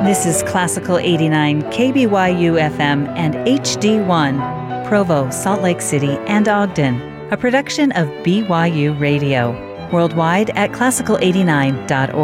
This is Classical 89 KBYU FM and HD1, Provo, Salt Lake City, and Ogden, a production of BYU Radio. Worldwide at classical89.org.